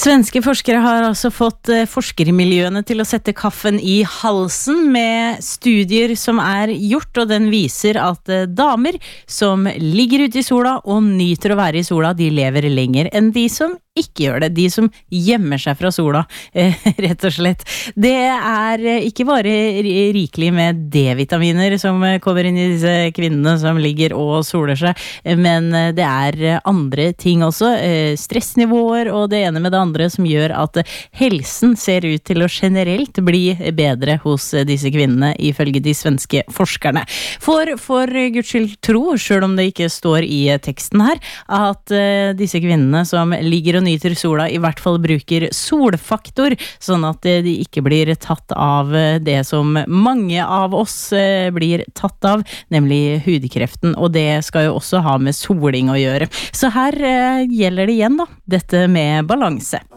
Svenske forskere har altså fått forskermiljøene til å sette kaffen i halsen med studier som gjort, og den viser at damer som ligger ute i sola og nyter å være i sola, de lever lenger enn de som ikke gjør det, de som gjemmer seg fra sola, rett og slett. Det ikke bare rikelig med D-vitaminer som kommer inn i disse kvinnene som ligger og soler seg, men det andre ting også, stressnivåer og det ene med det andre som gjør at helsen ser ut til å generelt bli bedre hos disse kvinnene, ifølge de svenske forskerne. For Guds skyld tro, selv om det ikke står i teksten her, at disse kvinnene som ligger og nyter sola i hvert fall bruker solfaktor, sånn at de ikke blir tatt av det som mange av oss blir tatt av, nemlig hudkreften, og det skal jo også ha med soling å gjøre. Så her gjelder det igjen da, dette med balanse.